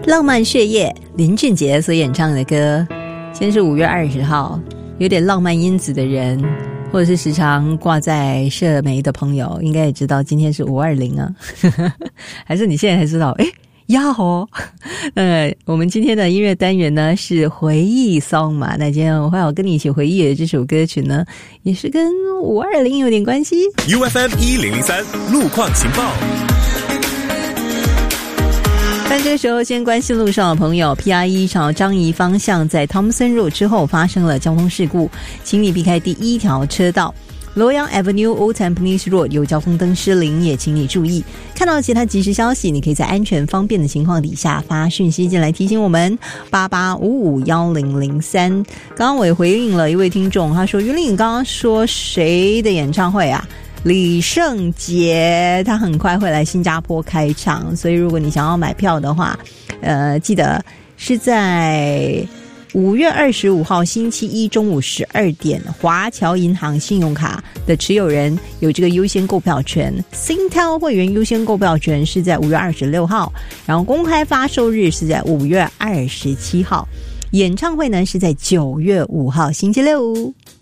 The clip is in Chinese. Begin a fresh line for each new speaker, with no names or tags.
浪漫血液林俊杰所演唱的歌。今天是5月20号，有点浪漫因子的人，或者是时常挂在社媒的朋友，应该也知道今天是520啊。还是你现在才知道？呀吼！我们今天的音乐单元呢是回忆 song 嘛。那今天我会要跟你一起回忆的这首歌曲呢，也是跟520有点关系。
UFM 1003路况情报。
但这个时候先关心路上的朋友， PR1 朝樟宜方向在 Thompson Road 之后发生了交通事故，请你避开第一条车道。罗阳 Avenue Old Tampines Road 有交通灯失灵，也请你注意。看到其他即时消息，你可以在安全方便的情况底下发讯息进来提醒我们。88551003。刚刚我也回应了一位听众，他说云林，你刚刚说谁的演唱会啊？李圣杰，他很快会来新加坡开场，所以如果你想要买票的话，记得是在5月25号星期一中午12点，华侨银行信用卡的持有人有这个优先购票权， Singtel 会员优先购票权是在5月26号，然后公开发售日是在5月27号，演唱会呢是在9月5号星期六。